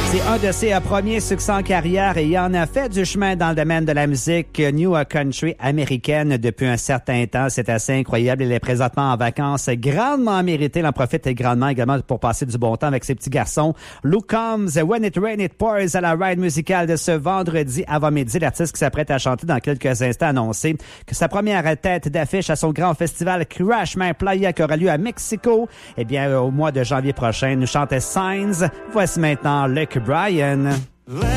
C'est un de ses premiers succès en carrière et il en a fait du chemin dans le domaine de la musique New Country américaine depuis un certain temps. C'est assez incroyable. Il est présentement en vacances, grandement mérité. Il en profite grandement également pour passer du bon temps avec ses petits garçons. Luke Combs, When It Rain, It Pours à la ride musicale de ce vendredi avant midi. L'artiste qui s'apprête à chanter dans quelques instants a annoncé que sa première tête d'affiche à son grand festival Crash Man Playa qui aura lieu à Mexico, eh bien, au mois de janvier prochain, nous chante Signs. Voici maintenant Luke Bryan.